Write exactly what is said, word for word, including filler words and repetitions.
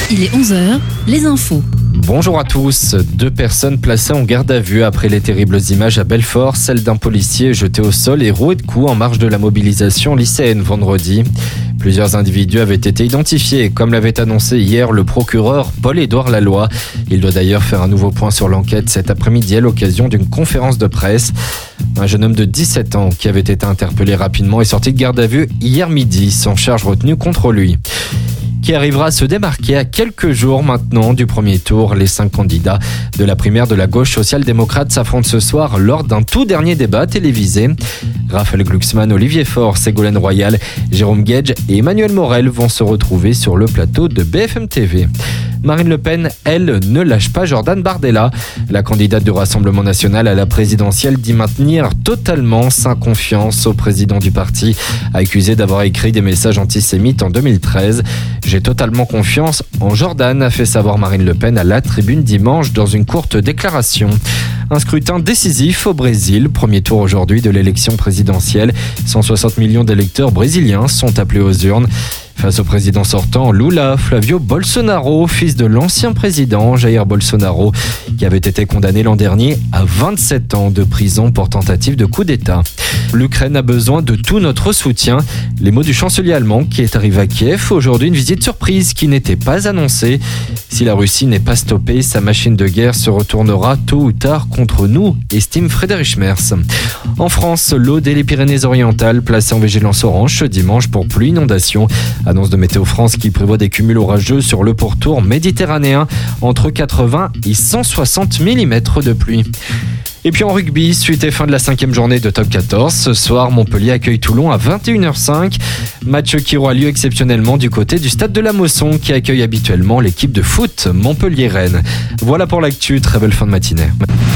Il est onze heures, les infos. Bonjour à tous. Deux personnes placées en garde à vue après les terribles images à Belfort, celle d'un policier jeté au sol et roué de coups en marge de la mobilisation lycéenne vendredi. Plusieurs individus avaient été identifiés, comme l'avait annoncé hier le procureur Paul-Édouard Laloy. Il doit d'ailleurs faire un nouveau point sur l'enquête cet après-midi à l'occasion d'une conférence de presse. Un jeune homme de dix-sept ans qui avait été interpellé rapidement est sorti de garde à vue hier midi, sans charge retenue contre lui. Qui arrivera à se démarquer à quelques jours maintenant du premier tour. Les cinq candidats de la primaire de la gauche social-démocrate s'affrontent ce soir lors d'un tout dernier débat télévisé. Raphaël Glucksmann, Olivier Faure, Ségolène Royal, Jérôme Guedj et Emmanuel Morel vont se retrouver sur le plateau de B F M T V. Marine Le Pen, elle, ne lâche pas Jordan Bardella. La candidate du Rassemblement national à la présidentielle dit maintenir totalement sa confiance au président du parti, accusé d'avoir écrit des messages antisémites en deux mille treize. J'ai totalement confiance en Jordan, a fait savoir Marine Le Pen à la tribune dimanche dans une courte déclaration. Un scrutin décisif au Brésil, premier tour aujourd'hui de l'élection présidentielle. cent soixante millions d'électeurs brésiliens sont appelés aux urnes. Face au président sortant, Lula Flavio Bolsonaro, fils de l'ancien président Jair Bolsonaro, qui avait été condamné l'an dernier à vingt-sept ans de prison pour tentative de coup d'État. L'Ukraine a besoin de tout notre soutien. Les mots du chancelier allemand qui est arrivé à Kiev. Aujourd'hui, une visite surprise qui n'était pas annoncée. Si la Russie n'est pas stoppée, sa machine de guerre se retournera tôt ou tard contre nous, estime Friedrich Merz. En France, l'Aude et les Pyrénées-Orientales placées en vigilance orange ce dimanche pour pluie inondation. Annonce de Météo France qui prévoit des cumuls orageux sur le pourtour méditerranéen entre quatre-vingts et cent soixante millimètres de pluie. Et puis en rugby, suite et fin de la cinquième journée de top quatorze. Ce soir, Montpellier accueille Toulon à vingt et une heures cinq. Match qui aura lieu exceptionnellement du côté du stade de la Mosson qui accueille habituellement l'équipe de foot Montpellier-Rennes. Voilà pour l'actu, très belle fin de matinée.